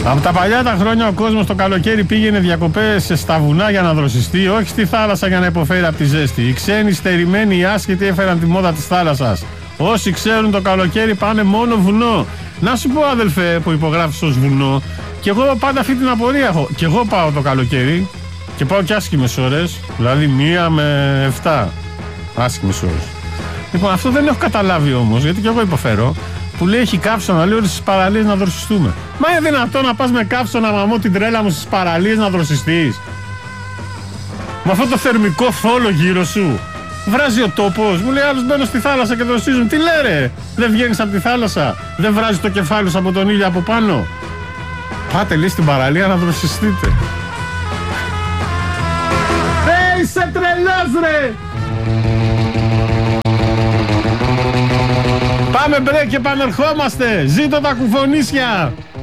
Από τα παλιά τα χρόνια ο κόσμος το καλοκαίρι πήγαινε διακοπές στα βουνά για να δροσιστεί, όχι στη θάλασσα για να υποφέρει από τη ζέστη. Οι ξένοι, στερημένοι, οι άσχετοι έφεραν τη μόδα της θάλασσας. Όσοι ξέρουν το καλοκαίρι πάνε μόνο βουνό. Να σου πω, αδελφέ, που υπογράφεις ως βουνό, και εγώ πάντα αυτή την απορία έχω. Και εγώ πάω το καλοκαίρι και πάω και άσχημες ώρες, δηλαδή 1 με 7 άσχημες ώρες. Λοιπόν, αυτό δεν έχω καταλάβει όμως, γιατί και εγώ υποφέρω. Που λέει έχει καύσωνα, λέει, στις παραλίες να δροσιστούμε. Μα είναι δυνατόν να πας με καύσωνα, μαμώ, την τρέλα μου στις παραλίες να δροσιστείς? Με αυτό το θερμικό θόλο γύρω σου. Βράζει ο τόπος. Μου λέει άλλος μπαίνω στη θάλασσα και δροσίζουν. Τι λέρε, δεν βγαίνεις από τη θάλασσα? Δεν βράζει το κεφάλι σου από τον ήλιο από πάνω? Πάτε, λέει, στην παραλία να δροσιστείτε. Είσαι τρελός, ρε! Πάμε μπρε και επανερχόμαστε. Ζήτω τα κουφονίσια.